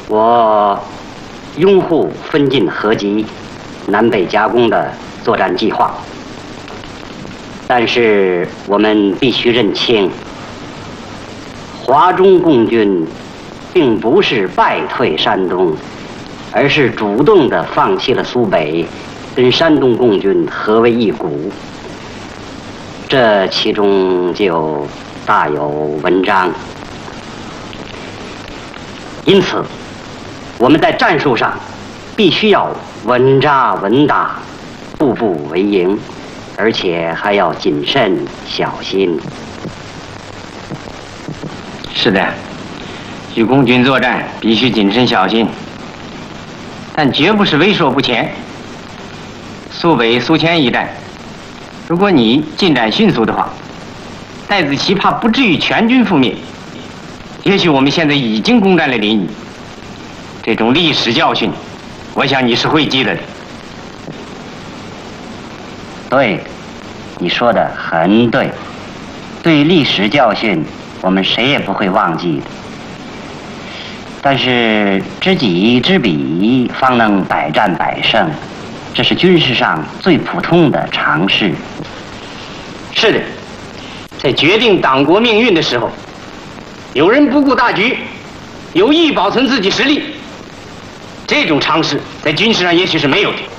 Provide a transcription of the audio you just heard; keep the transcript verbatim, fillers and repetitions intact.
我拥护分进合击、南北夹攻的作战计划，但是我们必须认清，华中共军并不是败退山东，而是主动地放弃了苏北，跟山东共军合为一股。这其中就大有文章。因此，我们在战术上必须要稳扎稳打，步步为营，而且还要谨慎小心。 是的，与共军作战必须谨慎小心，但绝不是畏缩不前。苏北苏黔一战，如果你进展迅速的话，戴子奇怕不至于全军覆灭。也许我们现在已经攻占了临沂，这种历史教训，我想你是会记得的。 对，你说的很对。对历史教训，我们谁也不会忘记的。但是知己知彼，方能百战百胜，这是军事上最普通的常识。 是的，在决定党国命运的时候，有人不顾大局，有意保存自己实力，这种常识在军事上也许是没有的。